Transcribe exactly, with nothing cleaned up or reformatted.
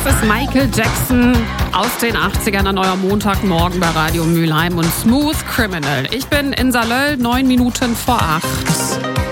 Das ist Michael Jackson aus den achtzigern an eurem Montagmorgen bei Radio Mülheim und Smooth Criminal. Ich bin in Salöll, neun Minuten vor acht.